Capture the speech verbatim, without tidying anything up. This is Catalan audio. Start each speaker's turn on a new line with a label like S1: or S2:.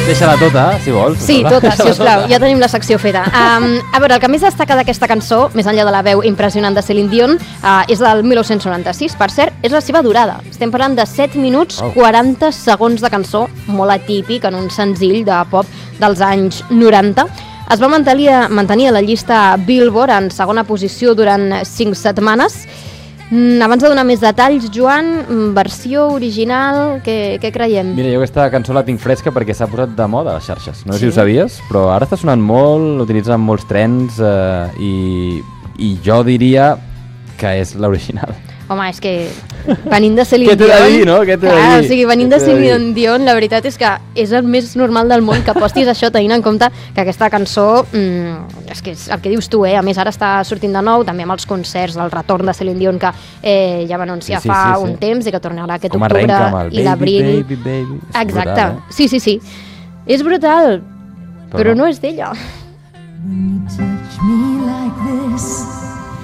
S1: Deixa-la tota, si vols.
S2: Sí, tota, sisplau, ja tenim la secció feta. Um, a veure, el que més destaca d'aquesta cançó, més enllà de la veu impressionant de Celine Dion, uh, és del mil nou-cents noranta-sis. Per cert, és la seva durada. Estem parlant de set minuts
S1: Oh.
S2: quaranta segons de cançó, molt atípic en un senzill de pop dels anys noranta. Es va mantenir, mantenir a la llista Billboard en segona posició durant cinc setmanes. Mm, abans de donar més detalls, Joan, versió original, què, què creiem?
S1: Mira, jo aquesta cançó la tinc fresca perquè s'ha posat de moda a les xarxes. No sé
S2: Sí?
S1: si ho sabies, però ara està sonant molt, l'utilitzen en molts trens eh, i, i jo diria que és l'original.
S2: Home, és que venint de Celine
S1: Què t'he
S2: Dion...
S1: de dir, no? Què t'he de
S2: clar,
S1: dir?
S2: o sigui, venint
S1: Què
S2: de
S1: t'he de
S2: Celine
S1: dir?
S2: Dion, la veritat és que és el més normal del món que postis això, tenint en compte que aquesta cançó, mm, és que és el que dius tu, eh? A més, ara està sortint de nou, també amb els concerts, el retorn de Celine Dion, que eh, ja va anunciar
S1: Sí, sí,
S2: fa
S1: sí, sí.
S2: un temps i que tornarà aquest
S1: Com
S2: octubre
S1: arrenca amb el
S2: i l'abril.
S1: Baby, baby, baby. És
S2: Exacte,
S1: brutal, eh?
S2: sí, sí, sí. És brutal,
S1: Però
S2: però
S1: no.
S2: no és d'ella.